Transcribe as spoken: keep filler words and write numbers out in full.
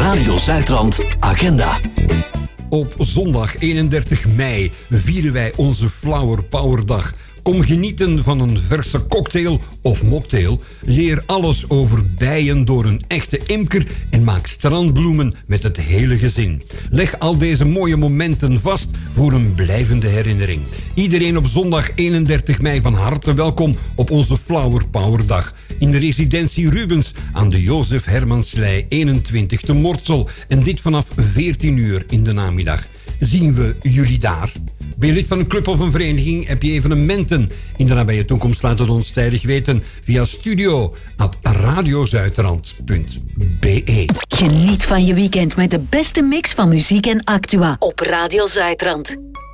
Radio Zuidrand Agenda. Op zondag eenendertig mei vieren wij onze Flower Power Dag. Kom genieten van een verse cocktail of mocktail. Leer alles over bijen door een echte imker en maak strandbloemen met het hele gezin. Leg al deze mooie momenten vast voor een blijvende herinnering. Iedereen op zondag eenendertig mei van harte welkom op onze Flower Power Dag. In de residentie Rubens aan de Jozef Hermanslei eenentwintig te Mortsel. En dit vanaf veertien uur in de namiddag. Zien we jullie daar? Ben je lid van een club of een vereniging? Heb je evenementen in de nabije toekomst? Laat het ons tijdig weten via studio at radiozuidrand punt be. Geniet van je weekend met de beste mix van muziek en actua op Radio Zuidrand.